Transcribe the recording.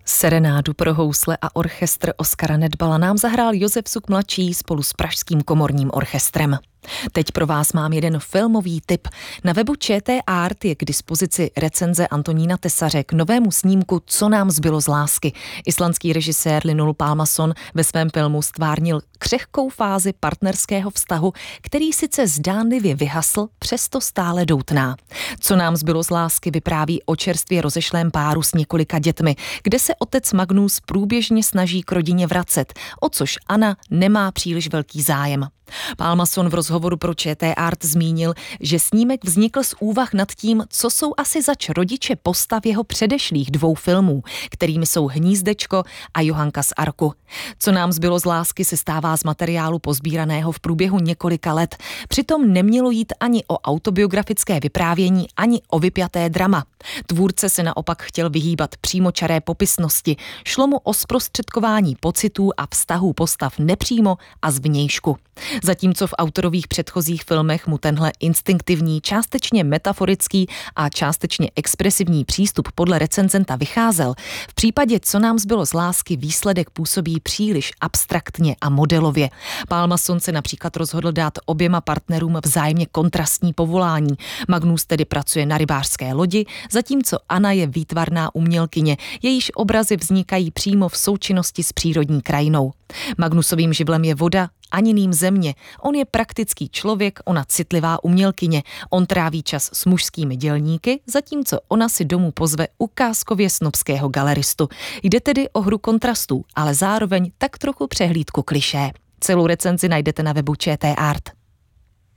Serenádu pro housle a orchestr Oskara Nedbala nám zahrál Josef Suk mladší spolu s Pražským komorním orchestrem. Teď pro vás mám jeden filmový tip. Na webu ČT Art je k dispozici recenze Antonína Tesaře k novému snímku Co nám zbylo z lásky. Islandský režisér Linus Pálmason ve svém filmu stvárnil křehkou fázi partnerského vztahu, který sice zdánlivě vyhasl, přesto stále doutná. Co nám zbylo z lásky vypráví o čerstvě rozešlém páru s několika dětmi, kde se otec Magnus průběžně snaží k rodině vracet, o což Anna nemá příliš velký zájem. Pálmason v rozhovoru pro ČT Art zmínil, že snímek vznikl z úvah nad tím, co jsou asi zač rodiče postav jeho předešlých dvou filmů, kterými jsou Hnízdečko a Johanka z Arku. Co nám zbylo z lásky se stává z materiálu pozbíraného v průběhu několika let. Přitom nemělo jít ani o autobiografické vyprávění, ani o vypjaté drama. Tvůrce se naopak chtěl vyhýbat přímočaré popisnosti. Šlo mu o zprostředkování pocitů a vztahů postav nepřímo a zvnějšku. Zatímco v autorových předchozích filmech mu tenhle instinktivní, částečně metaforický a částečně expresivní přístup podle recenzenta vycházel, v případě Co nám zbylo z lásky výsledek působí příliš abstraktně a modelově. Pálmason se například rozhodl dát oběma partnerům vzájemně kontrastní povolání. Magnus tedy pracuje na rybářské lodi, zatímco Anna je výtvarná umělkyně, jejíž obrazy vznikají přímo v součinnosti s přírodní krajinou. Magnusovým živlem je voda, Aniným země. On je praktický člověk, ona citlivá umělkyně. On tráví čas s mužskými dělníky, zatímco ona si domů pozve ukázkově snobského galeristu. Jde tedy o hru kontrastů, ale zároveň tak trochu přehlídku klišé. Celou recenzi najdete na webu ČT Art.